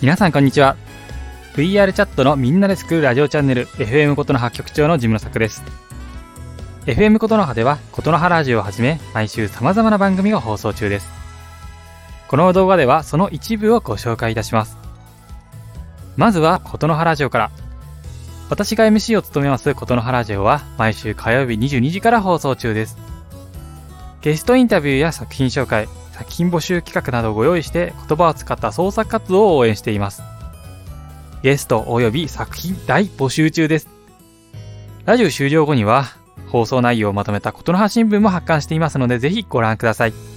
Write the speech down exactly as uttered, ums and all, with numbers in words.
皆さんこんにちは。 ブイアール チャットのみんなで作るラジオチャンネル エフエム ことの葉局長のジムの作です。 エフエム ことの葉ではことの葉ラジオをはじめ毎週様々な番組が放送中です。この動画ではその一部をご紹介いたします。まずはことの葉ラジオから。私が エムシー を務めますことの葉ラジオは毎週火曜日にじゅうにじから放送中です。ゲストインタビューや作品紹介、作品募集企画などをご用意して言葉を使った創作活動を応援しています。ゲスト及び作品大募集中です。ラジオ終了後には放送内容をまとめたことの葉新聞も発刊していますので、ぜひご覧ください。